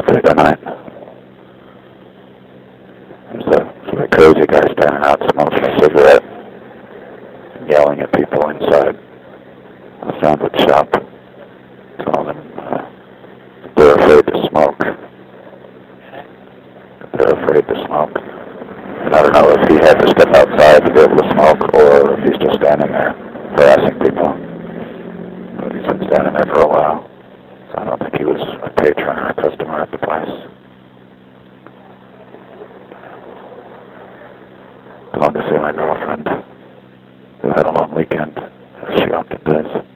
through the night. There's a sort of crazy guy standing out smoking a cigarette, yelling at people inside a sandwich shop, telling them they're afraid to smoke. They're afraid to smoke. And I don't know if he had to step outside to be able to smoke or if he's just standing there harassing people. But he's been standing there for a while. So I don't think he was a patron or a customer at the place. Going to see my girlfriend, who had a long weekend, as she often does.